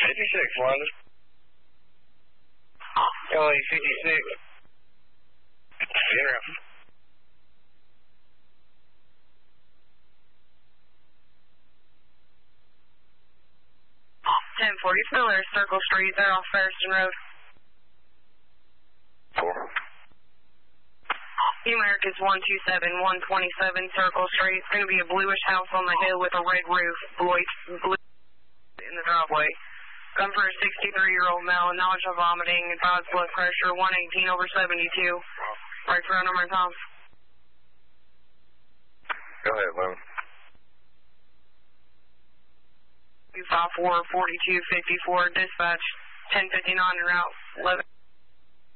56, London. LA 56. Get around. 1040 Miller, Circle Street, they're off Ferriston Road. 4. America's 127, 127 Circle Street. It's going to be a bluish house on the hill with a red roof, blue in the driveway. Come for a 63-year-old male, nausea, vomiting, advanced blood pressure, 118/72. Right for number Tom. Go ahead, Lou. 254-4254, dispatch 1059 en route 11.